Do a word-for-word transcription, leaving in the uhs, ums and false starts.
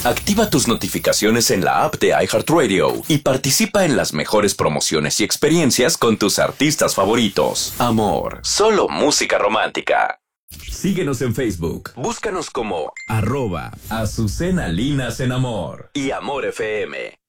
Activa tus notificaciones en la app de iHeartRadio y participa en las mejores promociones y experiencias con tus artistas favoritos. Amor, solo música romántica. Síguenos en Facebook. Búscanos como arroba Azucena Linas en Amor y Amor F M.